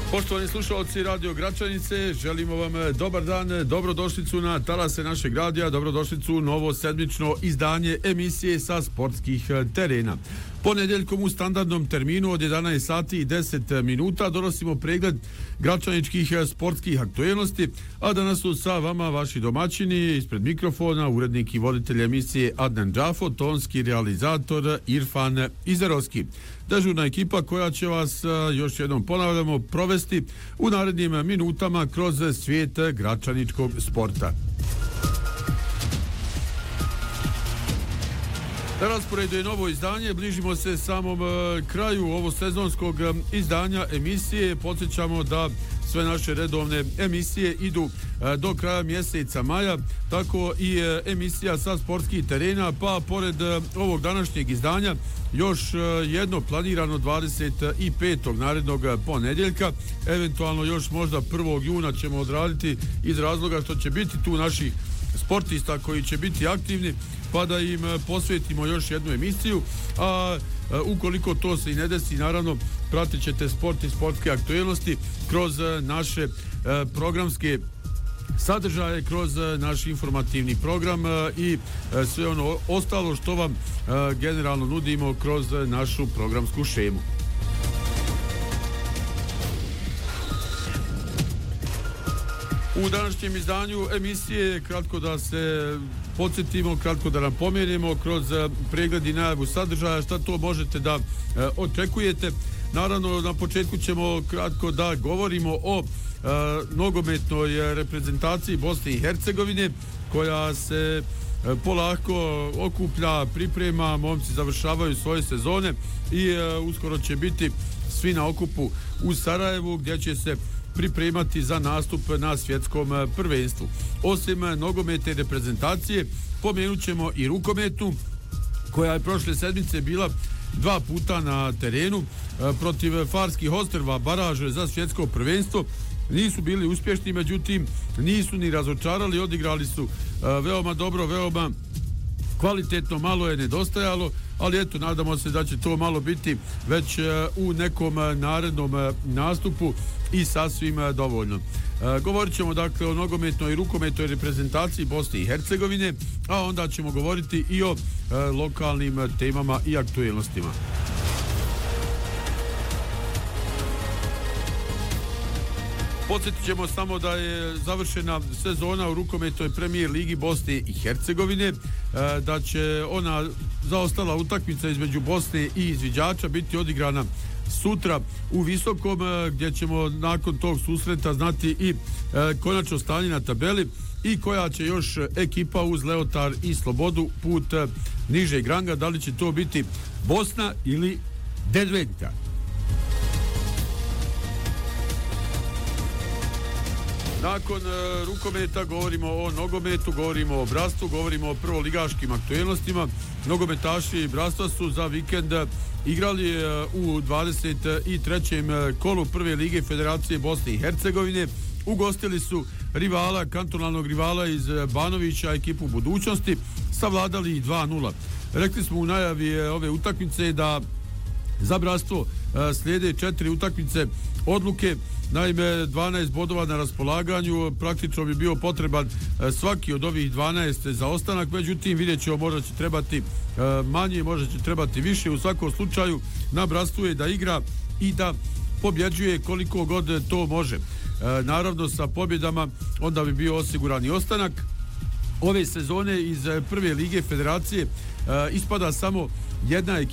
Poštovani slušalci Radio Gračanice, želimo vam dobar dan, dobrodošlicu na talase našeg radija, dobrodošlicu u novo sedmično izdanje emisije sa sportskih terena. Ponedjeljkom u standardnom terminu od 11 sati i 10 minuta donosimo pregled gračaničkih sportskih aktuelnosti, a danas su sa vama vaši domaćini ispred mikrofona, urednik i voditelj emisije Adnan Džafo, tonski realizator Irfan Izerovski. Dežurna ekipa koja će vas, još jednom ponavljamo, provesti u narednim minutama kroz svijet gračaničkog sporta. Na rasporedu je novo izdanje, bližimo se samom kraju ovo sezonskog izdanja emisije. Podsjećamo da sve naše redovne emisije idu do kraja mjeseca maja, tako i emisija sa sportskih terena, pa pored ovog današnjeg izdanja još jedno planirano 25. narednog ponedjeljka, eventualno još možda 1. juna ćemo odraditi iz razloga što će biti tu naših sportista koji će biti aktivni, pa da im posvetimo još jednu emisiju, a ukoliko to se i ne desi, naravno pratit ćete sport i sportske aktuelnosti kroz naše programske sadržaje, kroz naš informativni program i sve ono ostalo što vam generalno nudimo kroz našu programsku šemu. U današnjem izdanju emisije, kratko da se podsjetimo, kratko da napomenemo kroz pregled i najavu sadržaja šta to možete da očekujete. Naravno, na početku ćemo kratko da govorimo o nogometnoj reprezentaciji Bosne i Hercegovine, koja se polako okuplja, priprema, momci završavaju svoje sezone i uskoro će biti svi na okupu u Sarajevu, gdje će se pripremati za nastup na svjetskom prvenstvu. Osim nogometne reprezentacije, pomenut ćemo i rukometnu, koja je prošle sedmice bila 2 puta na terenu protiv Farskih ostrva, baraže za svjetsko prvenstvo. Nisu bili uspješni, međutim nisu ni razočarali, odigrali su veoma dobro, veoma kvalitetno, malo je nedostajalo, ali eto, nadamo se da će to malo biti već u nekom narednom nastupu i sasvim dovoljno. Govorit ćemo dakle o nogometnoj i rukometnoj reprezentaciji Bosne i Hercegovine, a onda ćemo govoriti i o lokalnim temama i aktuelnostima. Podsjetit ćemo samo da je završena sezona u rukometnoj premijer ligi Bosne i Hercegovine, da će ona zaostala utakmica između Bosne i Izviđača biti odigrana sutra u Visokom, gdje ćemo nakon tog susreta znati i konačno stanje na tabeli i koja će još ekipa uz Leotar i Slobodu put nižeg ranga, da li će to biti Bosna ili Dedvenka. Nakon rukometa govorimo o nogometu, govorimo o Brastu, govorimo o prvoligaškim aktuelnostima. Nogometaši Brasta su za vikend igrali u 23. kolu prve lige Federacije Bosne i Hercegovine. Ugostili su rivala, kantonalnog rivala iz Banovića, ekipu Budućnosti, savladali 2-0. Rekli smo u najavi ove utakmice da za Brastvo slijede 4 utakmice odluke. Naime, 12 bodova na raspolaganju, praktično bi bio potreban svaki od ovih 12 za ostanak, međutim vidjet ćemo, možda će trebati manje, možda će trebati više. U svakom slučaju na Brastvu je da igra i da pobjeđuje koliko god to može. Naravno, sa pobjedama onda bi bio osiguran i ostanak. Ove sezone iz prve lige Federacije ispada samo jedna ekipa